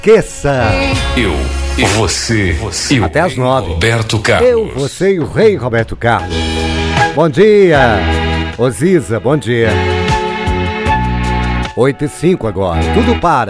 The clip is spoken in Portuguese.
Esqueça. Eu, você e o Até às 9. Roberto Carlos. Eu, você e o rei Roberto Carlos. Bom dia. Ô Ziza, bom dia. 8h05 agora. Tudo para.